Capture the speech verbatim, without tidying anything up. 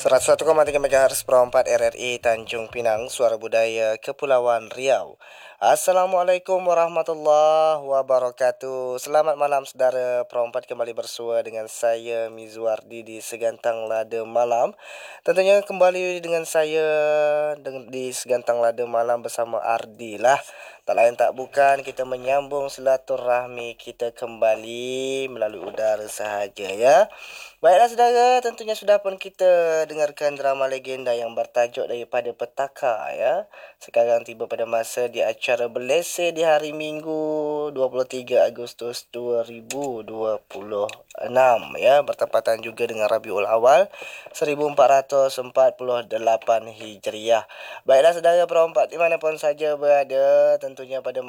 seratus satu koma tiga MHz Pro empat R R I Tanjung Pinang, Suara Budaya Kepulauan Riau. Assalamualaikum warahmatullahi wabarakatuh. Selamat malam saudara Pro empat, kembali bersua dengan saya Mizwardi di Segantang Lada Malam. Tentunya kembali dengan saya di Segantang Lada Malam bersama Ardi lah. Tak lain tak bukan, kita menyambung silaturahmi kita kembali melalui udara sahaja ya. Baiklah saudara, tentunya sudah pun kita dengarkan drama legenda yang bertajuk Daripada Petaka ya. Sekarang tiba pada masa di acara berlese di hari Minggu dua puluh tiga Agustus dua ribu dua puluh enam ya, bertepatan juga dengan Rabiul Awal seribu empat ratus empat puluh delapan Hijriah. Baiklah saudara Pro empat dimanapun saja berada, tentunya pada